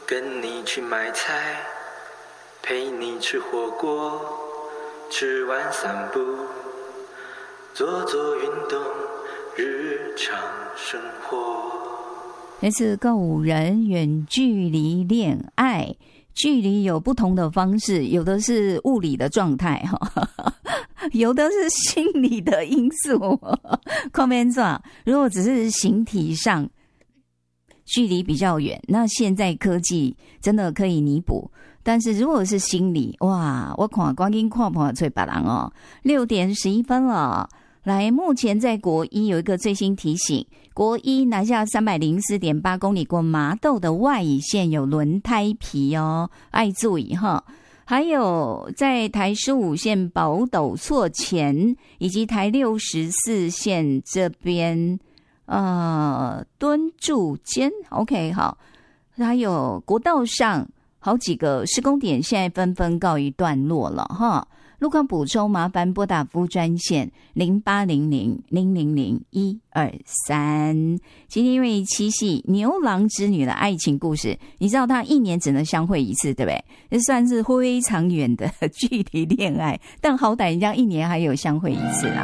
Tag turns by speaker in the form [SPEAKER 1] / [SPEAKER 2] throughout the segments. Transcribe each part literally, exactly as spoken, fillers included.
[SPEAKER 1] 跟你去买菜，陪你吃火锅，吃完散步，做做运动，日常生活。
[SPEAKER 2] 来自告五人远距离恋爱，距离有不同的方式，有的是物理的状态，有的是心理的因素。看边站，如果只是形体上距离比较远，那现在科技真的可以弥补。但是如果是心理，哇，我看赶紧看破嘴别人哦。六点十一分了。来，目前在国一有一个最新提醒，国一南下三百零四点八公里过麻豆的外乙线有轮胎皮哦，爱注意哈。还有在台十五线宝斗错前以及台六十四线这边呃敦筑间 OK 好，还有国道上好几个施工点现在纷纷告一段落了哈。路况补充，麻烦拨打服务专线零八零零零零零一二三。今天因为七夕牛郎织女的爱情故事，你知道他一年只能相会一次，对不对？这算是非常远的距离恋爱，但好歹人家一年还有相会一次啦。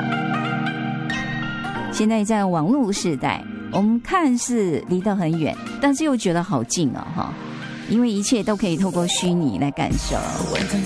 [SPEAKER 2] 现在在网络时代，我们看似离得很远，但是又觉得好近哦，因为一切都可以透过虚拟来感受。